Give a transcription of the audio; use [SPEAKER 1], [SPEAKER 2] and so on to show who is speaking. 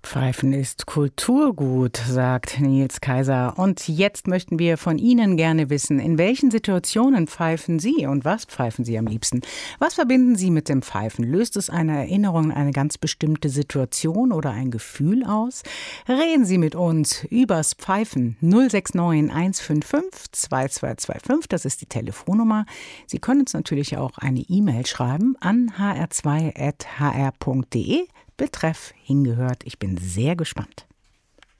[SPEAKER 1] Pfeifen ist Kulturgut, sagt Nils Kaiser. Und jetzt möchten wir von Ihnen gerne wissen, in welchen Situationen pfeifen Sie und was pfeifen Sie am liebsten? Was verbinden Sie mit dem Pfeifen? Löst es eine Erinnerung an eine ganz bestimmte Situation oder ein Gefühl aus? Reden Sie mit uns übers Pfeifen 069 155 2225, das ist die Telefonnummer. Sie können uns natürlich auch eine E-Mail schreiben an hr2.hr.de. Betreff hingehört. Ich bin sehr gespannt.